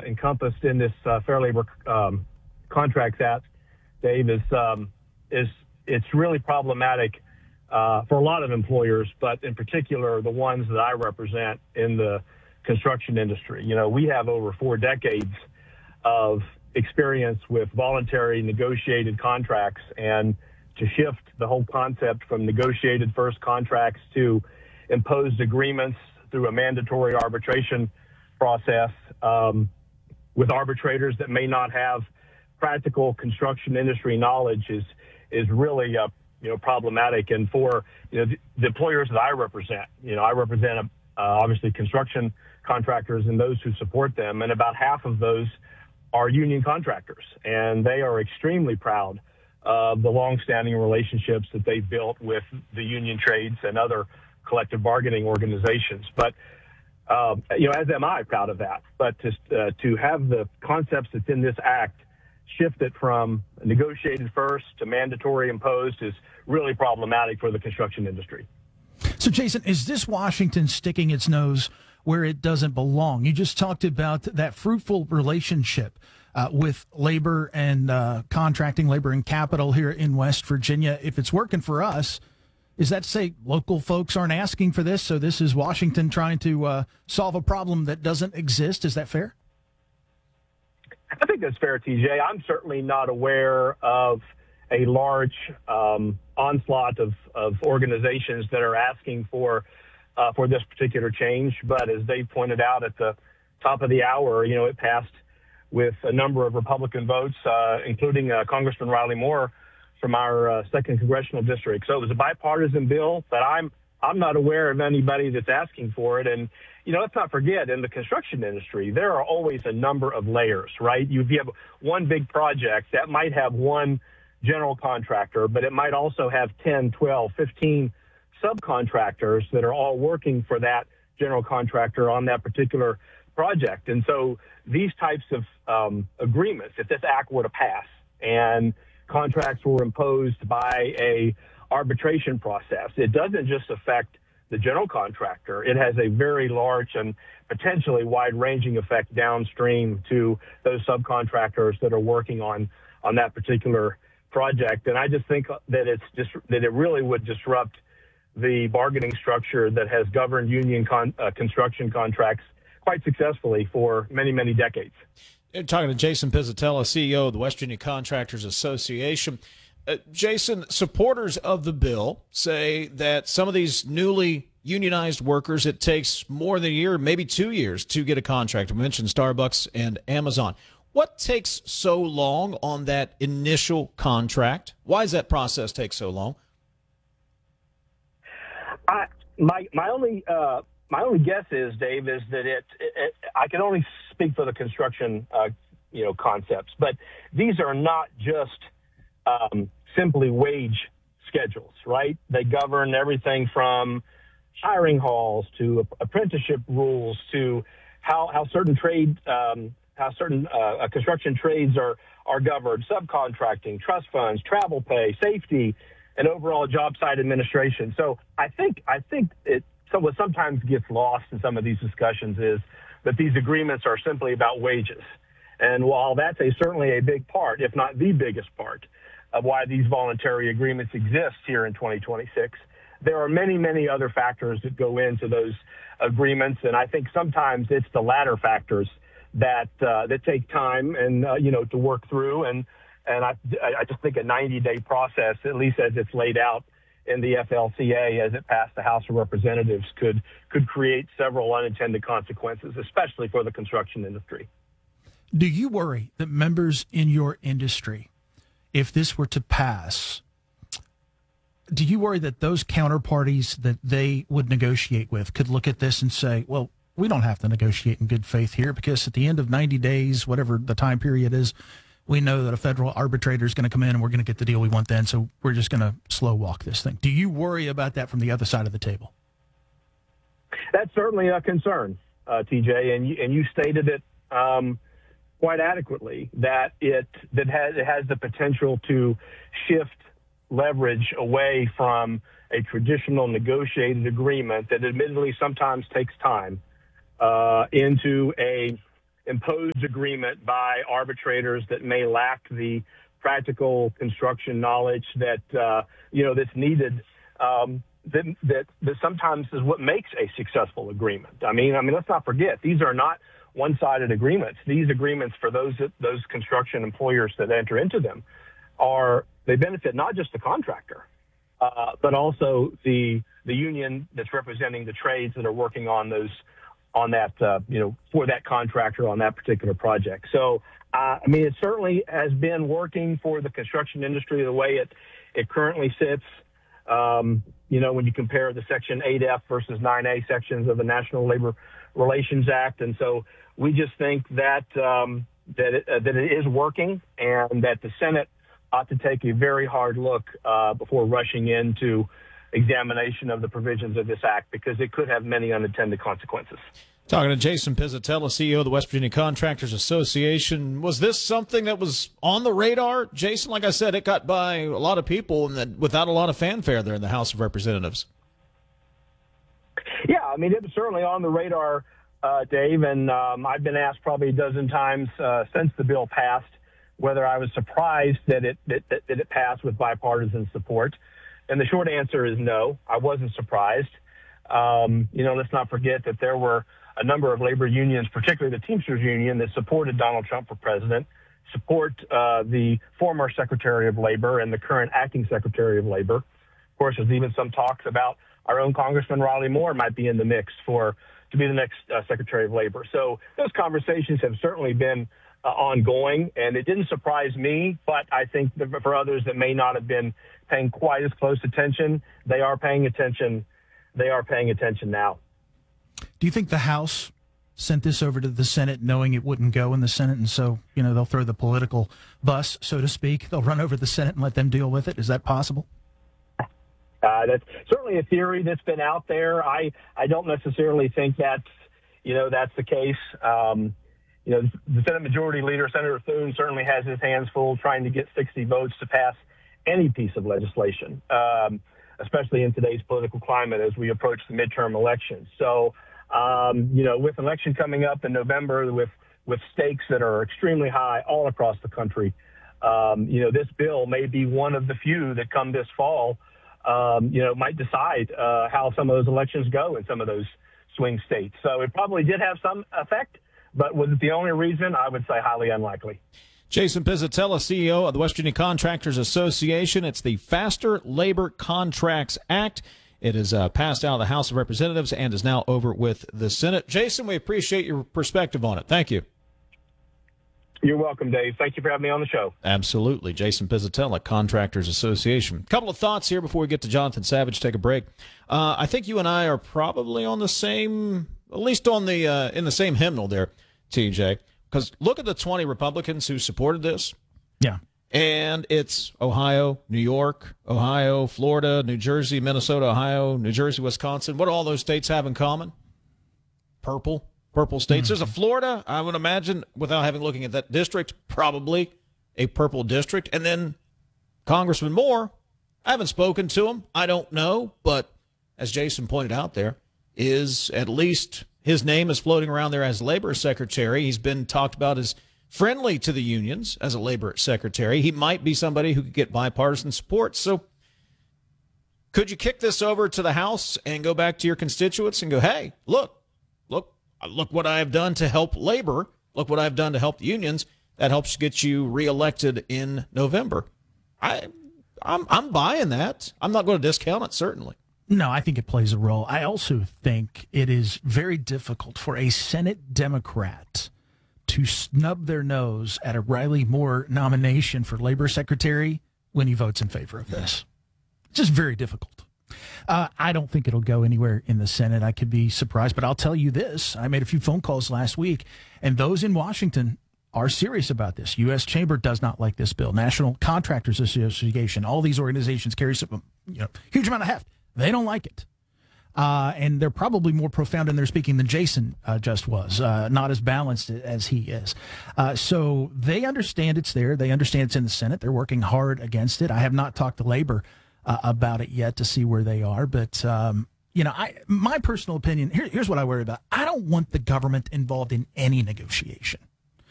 encompassed in this Fair Labor Contracts Act, Dave, is it's really problematic for a lot of employers, but in particular the ones that I represent in the construction industry. You know, we have over 4 decades of experience with voluntary negotiated contracts, and to shift the whole concept from negotiated first contracts to imposed agreements through a mandatory arbitration process with arbitrators that may not have practical construction industry knowledge is really problematic. And for the employers that I represent, I represent obviously construction contractors and those who support them, and about half of those are union contractors, and they are extremely proud of the longstanding relationships that they've built with the union trades and other collective bargaining organizations. But as am I, proud of that. But to have the concepts that's in this act shifted from negotiated first to mandatory imposed is really problematic for the construction industry. So, Jason, is this Washington sticking its nose where it doesn't belong? You just talked about that fruitful relationship with labor and contracting, labor and capital here in West Virginia. If it's working for us, is that to say local folks aren't asking for this, so this is Washington trying to solve a problem that doesn't exist? Is that fair? I think that's fair, TJ. I'm certainly not aware of a large onslaught of organizations that are asking for this particular change. But as Dave pointed out at the top of the hour, it passed with a number of Republican votes, including Congressman Riley Moore from our 2nd Congressional District. So it was a bipartisan bill, but I'm not aware of anybody that's asking for it. And, let's not forget, in the construction industry, there are always a number of layers, right? If you have one big project, that might have one general contractor, but it might also have 10, 12, 15 subcontractors that are all working for that general contractor on that particular project. And so these types of agreements, if this act were to pass and contracts were imposed by a arbitration process, it doesn't just affect the general contractor. It has a very large and potentially wide-ranging effect downstream to those subcontractors that are working on that particular project. And I just think that it really would disrupt the bargaining structure that has governed union construction contracts quite successfully for many, many decades. Talking to Jason Pizzatella, CEO of the West Virginia Contractors Association. Jason, supporters of the bill say that some of these newly unionized workers, it takes more than a year, maybe 2 years to get a contract. We mentioned Starbucks and Amazon. What takes so long on that initial contract? Why does that process take so long? My only guess is, Dave, is that I can only speak for the construction concepts, but these are not just simply wage schedules, right? They govern everything from hiring halls to apprenticeship rules to how certain construction trades are governed, subcontracting, trust funds, travel pay, safety, and overall job site administration. So I think what sometimes gets lost in some of these discussions is that these agreements are simply about wages. And while that's certainly a big part, if not the biggest part, of why these voluntary agreements exist here in 2026, there are many, many other factors that go into those agreements. And I think sometimes it's the latter factors that take time and, to work through. And I just think a 90-day process, at least as it's laid out in the FLCA as it passed the House of Representatives, could create several unintended consequences, especially for the construction industry. Do you worry that members in your industry, if this were to pass, do you worry that those counterparties that they would negotiate with could look at this and say, well, we don't have to negotiate in good faith here because at the end of 90 days, whatever the time period is, we know that a federal arbitrator is going to come in and we're going to get the deal we want then, so we're just going to slow walk this thing. Do you worry about that from the other side of the table? That's certainly a concern, TJ, and you stated it quite adequately, that it has the potential to shift leverage away from a traditional negotiated agreement that admittedly sometimes takes time into a imposed agreement by arbitrators that may lack the practical construction knowledge that that's needed. That sometimes is what makes a successful agreement. I mean, let's not forget, these are not one-sided agreements. These agreements for those construction employers that enter into them they benefit not just the contractor, but also the union that's representing the trades that are working on for that contractor on that particular project. So, it certainly has been working for the construction industry the way it currently sits. When you compare the Section 8F versus 9A sections of the National Labor Relations Act. And so we just think that it is working, and that the Senate ought to take a very hard look before rushing into examination of the provisions of this act, because it could have many unintended consequences. Talking to Jason Pizzatella, CEO of the West Virginia Contractors Association. Was this something that was on the radar, Jason? Like I said, it got by a lot of people and without a lot of fanfare there in the House of Representatives. Yeah, it was certainly on the radar, Dave, and I've been asked probably a dozen times since the bill passed whether I was surprised that it passed with bipartisan support. And the short answer is no, I wasn't surprised. Let's not forget that there were a number of labor unions, particularly the Teamsters Union, that supported Donald Trump for president, support the former Secretary of Labor and the current acting Secretary of Labor. Of course, there's even some talks about our own Congressman Riley Moore might be in the mix to be the next Secretary of Labor. So those conversations have certainly been ongoing, and it didn't surprise me, but I think that for others that may not have been paying quite as close attention, they are paying attention. They are paying attention now. Do you think the House sent this over to the Senate knowing it wouldn't go in the Senate, and so, they'll throw the political bus, so to speak? They'll run over the Senate and let them deal with it? Is that possible? That's certainly a theory that's been out there. I don't necessarily think that's the case. The Senate Majority Leader, Senator Thune, certainly has his hands full trying to get 60 votes to pass any piece of legislation, especially in today's political climate as we approach the midterm elections. So, with election coming up in November, with stakes that are extremely high all across the country, this bill may be one of the few that come this fall, might decide how some of those elections go in some of those swing states. So it probably did have some effect, but was it the only reason? I would say highly unlikely. Jason Pizzatella, CEO of the West Virginia Contractors Association. It's the Faster Labor Contracts Act. It is passed out of the House of Representatives and is now over with the Senate. Jason, we appreciate your perspective on it. Thank you. You're welcome, Dave. Thank you for having me on the show. Absolutely. Jason Pizzatella, Contractors Association. Couple of thoughts here before we get to Jonathan Savage. Take a break. I think you and I are probably on the same, at least on the in the same hymnal there, TJ. Because look at the 20 Republicans who supported this. Yeah. And it's Ohio, New York, Ohio, Florida, New Jersey, Minnesota, Ohio, New Jersey, Wisconsin. What do all those states have in common? Purple states. There's a Florida, I would imagine, without having looking at that district, probably a purple district. And then Congressman Moore, I haven't spoken to him. I don't know. But as Jason pointed out there, is at least his name is floating around there as labor secretary. He's been talked about as friendly to the unions as a labor secretary. He might be somebody who could get bipartisan support. So could you kick this over to the House and go back to your constituents and go, hey, look what I have done to help labor. Look what I've done to help the unions. That helps get you reelected in November. I'm buying that. I'm not going to discount it, certainly. No, I think it plays a role. I also think it is very difficult for a Senate Democrat to snub their nose at a Riley Moore nomination for labor secretary when he votes in favor of this. Just very difficult. I don't think it'll go anywhere in the Senate. I could be surprised, but I'll tell you this. I made a few phone calls last week, and those in Washington are serious about this. U.S. Chamber does not like this bill. National Contractors Association, all these organizations carry some, huge amount of heft. They don't like it. And they're probably more profound in their speaking than Jason just was, not as balanced as he is. So they understand it's there. They understand it's in the Senate. They're working hard against it. I have not talked to labor about it yet to see where they are. But, my personal opinion, here's what I worry about. I don't want the government involved in any negotiation.